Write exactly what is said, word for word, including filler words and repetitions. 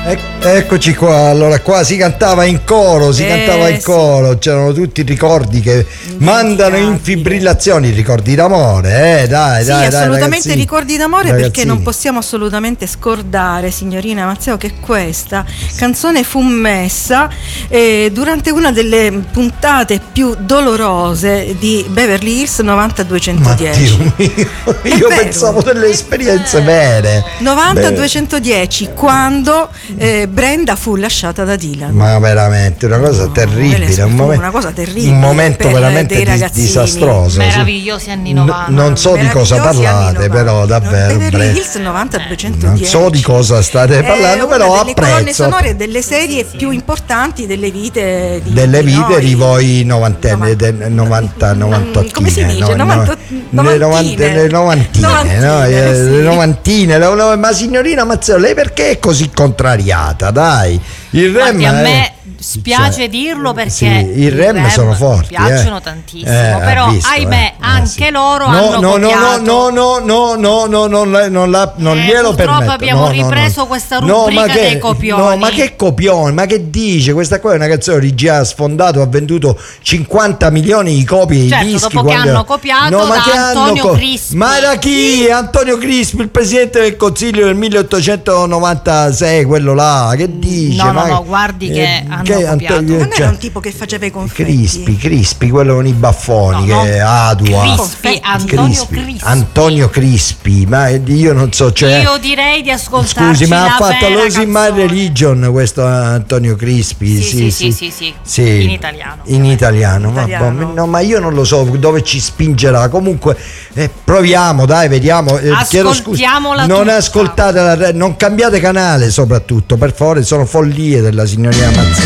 Eccoci qua, allora qua si cantava in coro, si eh, cantava in sì. coro, c'erano tutti i ricordi che mandano in fibrillazioni, ricordi d'amore, eh, dai, sì, dai, assolutamente dai, ricordi d'amore, ragazzini. Perché non possiamo assolutamente scordare, signorina Mazzeo, che questa canzone fu messa eh, durante una delle puntate più dolorose di Beverly Hills novanta duecentodieci. Ma Dio mio, io pensavo delle esperienze vere. novanta duecentodieci, quando eh, Brenda fu lasciata da Dylan. Ma veramente una cosa no, terribile, un, momen- una cosa terribile un momento veramente dis- disastroso. Meravigliosi anni novanta. N- non so di cosa parlate, però davvero. Beverly Hills novanta duecentodieci. Non so di cosa state parlando, però apprezzo. Le colonne sonore delle serie sì, sì. più importanti delle vite di delle di vite noi. di voi novantenni, novanta, novantotto. Come si dice? No, novanta, no, novantine, le novantine, novantine, no, sì. le novantine, le, le, ma signorina Mazzeo, lei perché è così contrariata? Dai, il Rem a me è, spiace cioè, dirlo perché sì, i Rem, Rem sono forti, piacciono eh. tantissimo, eh, però visto, ahimè eh. anche sì. loro no, hanno no, copiato. no, no, no, no, no, no, no, non, la, non eh, glielo permetto. Purtroppo abbiamo no, ripreso no, questa rubrica no, ma che, dei copioni. No, ma che copione? Ma che dice? Questa qua è una canzone originale, ha sfondato, ha venduto cinquanta milioni di copie di certo, dischi. Dopo quando... che hanno copiato no, ma da che Antonio co- Crispi. Ma da chi? Antonio Crispi, il presidente del Consiglio del milleottocentonovantasei, quello là. Che dice? No, ma no, no, guardi che eh, hanno che copiato. Antonio, non cioè, era un tipo che faceva i confetti. Crispi, Crispi, quello con i baffoni, no, che no. adua. Crispi, Antonio Crispi, Crispi. Antonio Crispi, ma io non so, cioè, io direi di ascoltarci scusi, ma la ha fatto vera Losing My canzone. Religion questo Antonio Crispi? Sì, sì, sì, sì, sì, sì, sì. In italiano. In italiano, In italiano. Ma, no, ma io non lo so dove ci spingerà. Comunque eh, proviamo, dai, vediamo. Eh, chiedo scusa. Non tutta. ascoltate la, non cambiate canale, soprattutto, per favore, sono follie della signorina Mazzeo.